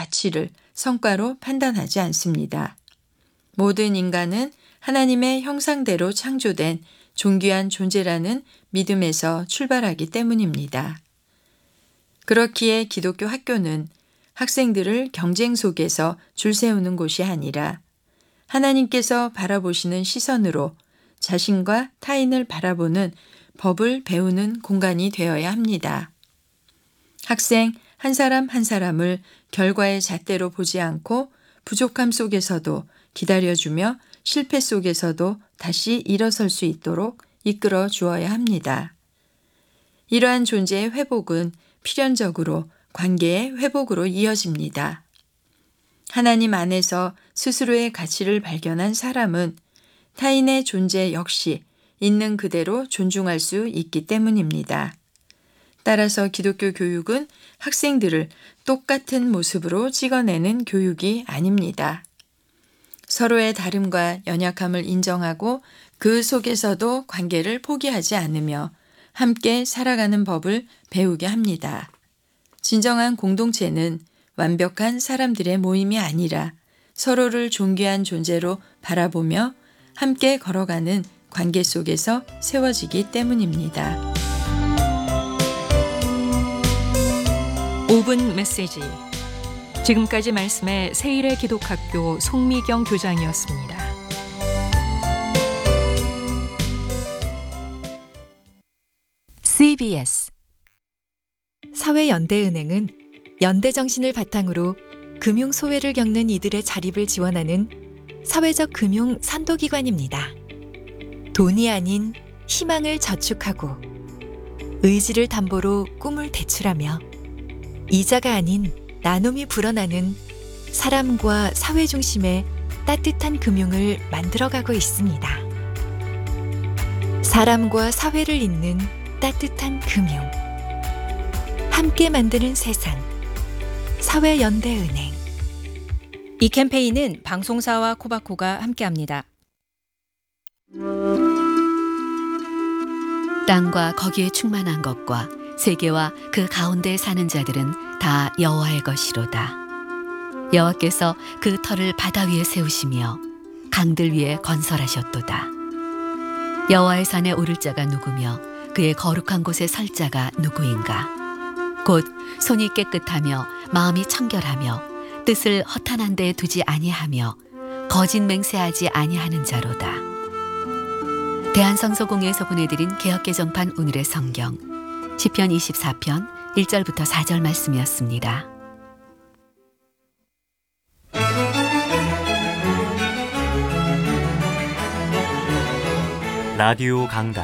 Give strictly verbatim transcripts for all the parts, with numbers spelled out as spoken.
가치를 성과로 판단하지 않습니다. 모든 인간은 하나님의 형상대로 창조된 존귀한 존재라는 믿음에서 출발하기 때문입니다. 그렇기에 기독교 학교는 학생들을 경쟁 속에서 줄 세우는 곳이 아니라 하나님께서 바라보시는 시선으로 자신과 타인을 바라보는 법을 배우는 공간이 되어야 합니다. 학생 한 사람 한 사람을 결과의 잣대로 보지 않고 부족함 속에서도 기다려주며 실패 속에서도 다시 일어설 수 있도록 이끌어 주어야 합니다. 이러한 존재의 회복은 필연적으로 관계의 회복으로 이어집니다. 하나님 안에서 스스로의 가치를 발견한 사람은 타인의 존재 역시 있는 그대로 존중할 수 있기 때문입니다. 따라서 기독교 교육은 학생들을 똑같은 모습으로 찍어내는 교육이 아닙니다. 서로의 다름과 연약함을 인정하고 그 속에서도 관계를 포기하지 않으며 함께 살아가는 법을 배우게 합니다. 진정한 공동체는 완벽한 사람들의 모임이 아니라 서로를 존귀한 존재로 바라보며 함께 걸어가는 관계 속에서 세워지기 때문입니다. 오 분 메시지. 지금까지 말씀에 세일의 기독학교 송미경 교장이었습니다. 씨비에스 사회연대은행은 연대정신을 바탕으로 금융 소외를 겪는 이들의 자립을 지원하는 사회적 금융 선도기관입니다. 돈이 아닌 희망을 저축하고 의지를 담보로 꿈을 대출하며 이자가 아닌 나눔이 불어나는 사람과 사회 중심의 따뜻한 금융을 만들어가고 있습니다. 사람과 사회를 잇는 따뜻한 금융. 함께 만드는 세상. 사회연대은행. 이 캠페인은 방송사와 코바코가 함께합니다. 땅과 거기에 충만한 것과 세계와 그 가운데 사는 자들은 다 여호와의 것이로다. 여호와께서 그 터를 바다 위에 세우시며 강들 위에 건설하셨도다. 여호와의 산에 오를 자가 누구며 그의 거룩한 곳에 설 자가 누구인가? 곧 손이 깨끗하며 마음이 청결하며 뜻을 허탄한 데 두지 아니하며 거짓 맹세하지 아니하는 자로다. 대한성서공회에서 보내드린 개역개정판 오늘의 성경 시편 이십사 편 일 절부터 사 절 말씀이었습니다. 라디오 강단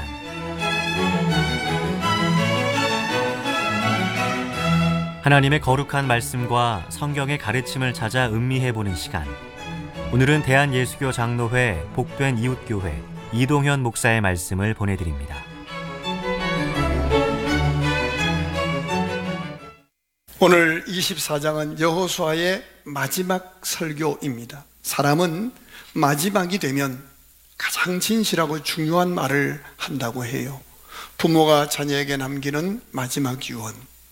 하나님의 거룩한 말씀과 성경의 가르침을 찾아 음미해보는 시간. 오늘은 대한예수교 장로회 복된 이웃교회 이동현 목사의 말씀을 보내드립니다. 오늘 이십사 장은 여호수아의 마지막 설교입니다. 사람은 마지막이 되면 가장 진실하고 중요한 말을 한다고 해요. 부모가 자녀에게 남기는 마지막 유언,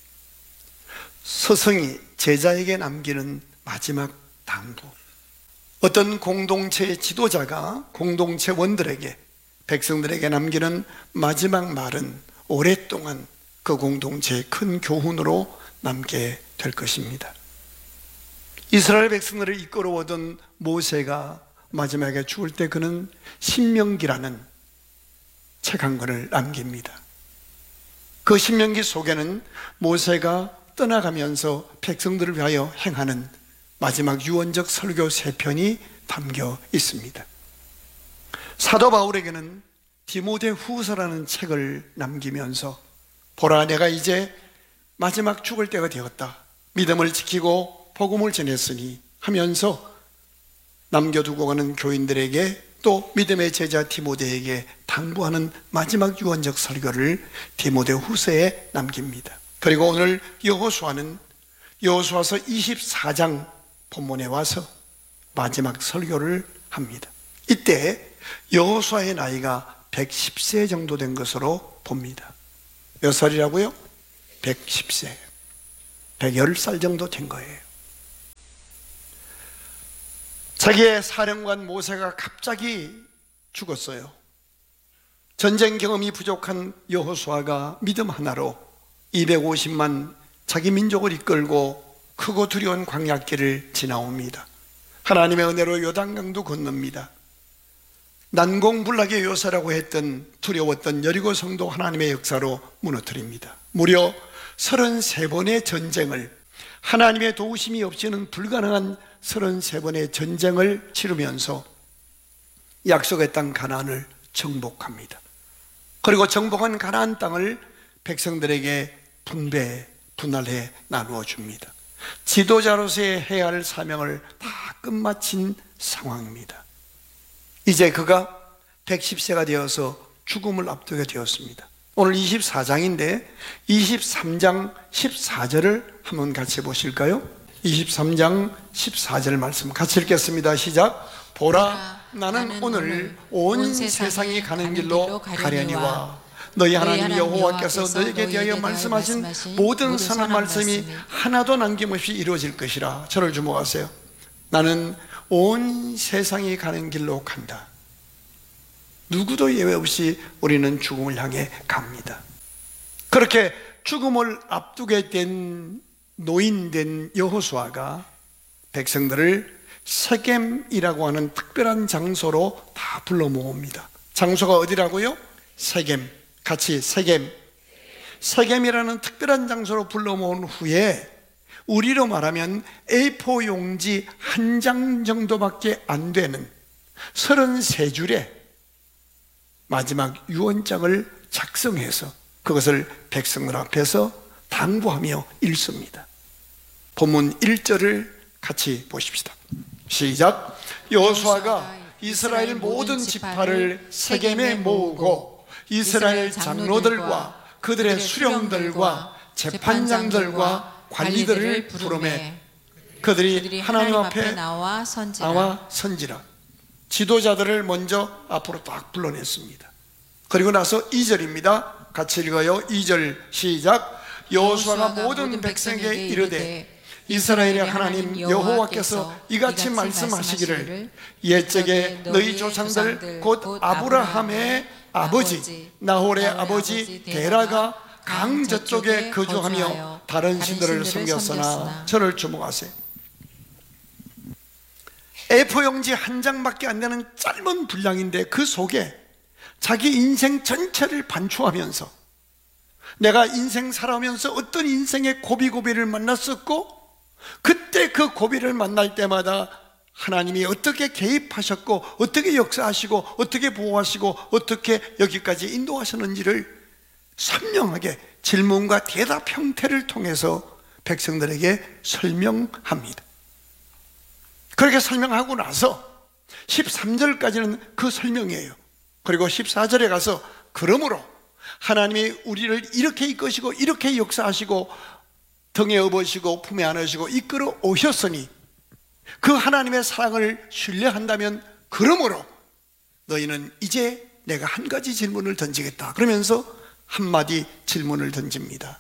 스승이 제자에게 남기는 마지막 당부, 어떤 공동체의 지도자가 공동체원들에게, 백성들에게 남기는 마지막 말은 오랫동안 그 공동체의 큰 교훈으로 남게 될 것입니다. 이스라엘 백성들을 이끌어오던 모세가 마지막에 죽을 때 그는 신명기라는 책 한 권을 남깁니다. 그 신명기 속에는 모세가 떠나가면서 백성들을 위하여 행하는 마지막 유언적 설교 세 편이 담겨 있습니다. 사도 바울에게는 디모데후서라는 책을 남기면서 보라, 내가 이제 마지막 죽을 때가 되었다. 믿음을 지키고 복음을 전했으니 하면서 남겨두고 가는 교인들에게 또 믿음의 제자 디모데에게 당부하는 마지막 유언적 설교를 디모데후서에 남깁니다. 그리고 오늘 여호수아는 여호수아서 이십사 장 본문에 와서 마지막 설교를 합니다. 이때 여호수아의 나이가 백십 세 정도 된 것으로 봅니다. 몇 살이라고요? 백십 세, 백십 살 정도 된 거예요. 자기의 사령관 모세가 갑자기 죽었어요. 전쟁 경험이 부족한 여호수아가 믿음 하나로 이백오십만 자기 민족을 이끌고 크고 두려운 광야길을 지나옵니다. 하나님의 은혜로 요단강도 건넙니다. 난공불락의 요새라고 했던 두려웠던 여리고 성도 하나님의 역사로 무너뜨립니다. 무려 서른세 번의 전쟁을, 하나님의 도우심이 없이는 불가능한 서른세 번의 전쟁을 치르면서 약속의 땅 가나안을 정복합니다. 그리고 정복한 가나안 땅을 백성들에게 분배, 분할해 나누어 줍니다. 지도자로서의 해야 할 사명을 다 끝마친 상황입니다. 이제 그가 백십 세가 되어서 죽음을 앞두게 되었습니다. 오늘 이십사 장인데 이십삼 장 십사 절을 한번 같이 보실까요? 이십삼 장 십사 절 말씀 같이 읽겠습니다. 시작. 보라, 나는, 나는 오늘 온, 온 세상이 가는 길로 가려니와 너희 하나님 여호와께서 너에게 대하여 말씀하신 모든 선한 말씀이 하나도 남김없이 이루어질 것이라. 저를 주목하세요. 나는 온 세상이 가는 길로 간다. 누구도 예외 없이 우리는 죽음을 향해 갑니다. 그렇게 죽음을 앞두게 된 노인된 여호수아가 백성들을 세겜이라고 하는 특별한 장소로 다 불러 모읍니다. 장소가 어디라고요? 세겜. 같이 세겜. 세겜이라는 특별한 장소로 불러 모은 후에 우리로 말하면 에이 사 용지 한 장 정도밖에 안 되는 서른세 줄의 마지막 유언장을 작성해서 그것을 백성들 앞에서 당부하며 읽습니다. 본문 일 절을 같이 보십시다. 시작. 여호수아가 이스라엘 모든 지파를 세겜에 모으고 이스라엘 장로들과 그들의 수령들과 재판장들과 관리들을 부르매 그들이 하나님 앞에 나와 선지라. 지도자들을 먼저 앞으로 딱 불러냈습니다. 그리고 나서 이 절입니다. 같이 읽어요. 이 절 시작. 여호수아가 모든 백성에게 이르되 이스라엘의 하나님 여호와께서 이같이 말씀하시기를 옛적에 너희 조상들 곧 아브라함의 아버지 나홀의 아버지 데라가 강 저쪽에 거주하며 다른 신들을 섬겼으나. 저를 주목하세요. 에이 사 용지 한 장밖에 안 되는 짧은 분량인데 그 속에 자기 인생 전체를 반추하면서 내가 인생 살아오면서 어떤 인생의 고비고비를 만났었고 그때 그 고비를 만날 때마다 하나님이 어떻게 개입하셨고 어떻게 역사하시고 어떻게 보호하시고 어떻게 여기까지 인도하셨는지를 선명하게 질문과 대답 형태를 통해서 백성들에게 설명합니다. 그렇게 설명하고 나서 십삼 절까지는 그 설명이에요. 그리고 십사 절에 가서 그러므로 하나님이 우리를 이렇게 이끄시고 이렇게 역사하시고 등에 업으시고 품에 안으시고 이끌어 오셨으니 그 하나님의 사랑을 신뢰한다면 그러므로 너희는 이제 내가 한 가지 질문을 던지겠다. 그러면서 한마디 질문을 던집니다.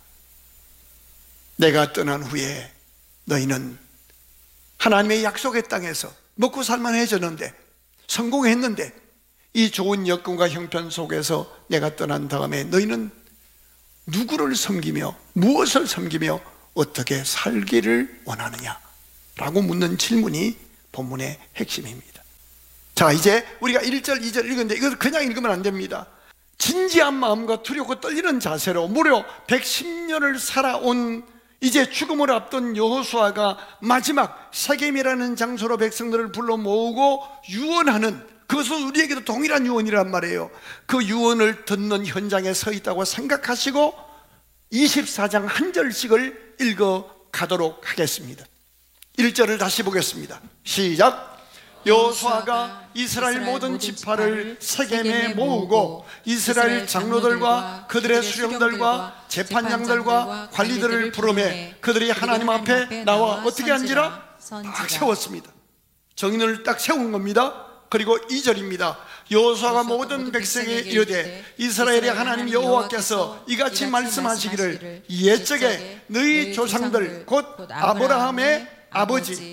내가 떠난 후에 너희는 하나님의 약속의 땅에서 먹고 살만해졌는데 성공했는데 이 좋은 여건과 형편 속에서 내가 떠난 다음에 너희는 누구를 섬기며 무엇을 섬기며 어떻게 살기를 원하느냐 라고 묻는 질문이 본문의 핵심입니다. 자, 이제 우리가 일 절 이 절 읽었는데 이것을 그냥 읽으면 안 됩니다. 진지한 마음과 두렵고 떨리는 자세로 무려 백십 년을 살아온 이제 죽음을 앞둔 여호수아가 마지막 세겜이라는 장소로 백성들을 불러 모으고 유언하는, 그것은 우리에게도 동일한 유언이란 말이에요. 그 유언을 듣는 현장에 서 있다고 생각하시고 이십사 장 한 절씩을 읽어 가도록 하겠습니다. 일 절을 다시 보겠습니다. 시작. 여호수아가 이스라엘 모든 지파를 세겜에 모으고 이스라엘 장로들과 그들의 수령들과 재판장들과 관리들을 부르매 그들이 하나님 앞에 나와 어떻게 한지라? 딱 세웠습니다. 정인을 딱 세운 겁니다. 그리고 이 절입니다. 여호수아가 모든 백성에게 이르되 이스라엘의 하나님 여호와께서 이같이 말씀하시기를 옛적에 너희 조상들 곧 아브라함의 아버지